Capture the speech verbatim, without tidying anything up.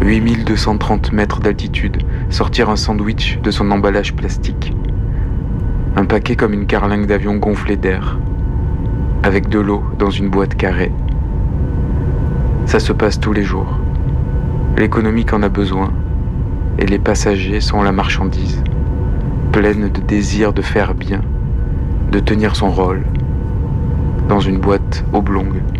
huit mille deux cent trente mètres d'altitude, sortir un sandwich de son emballage plastique. Un paquet comme une carlingue d'avion gonflée d'air, avec de l'eau dans une boîte carrée. Ça se passe tous les jours. L'économique en a besoin, et les passagers sont la marchandise, pleine de désir de faire bien, de tenir son rôle, dans une boîte oblongue.